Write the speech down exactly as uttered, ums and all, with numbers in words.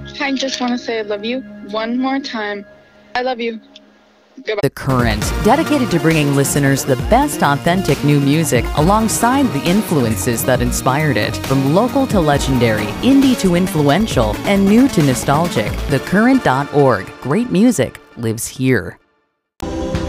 I just want to say I love you one more time. I love you. Goodbye. The Current, dedicated to bringing listeners the best authentic new music alongside the influences that inspired it. From local to legendary, indie to influential, and new to nostalgic. the current dot org. Great music lives here.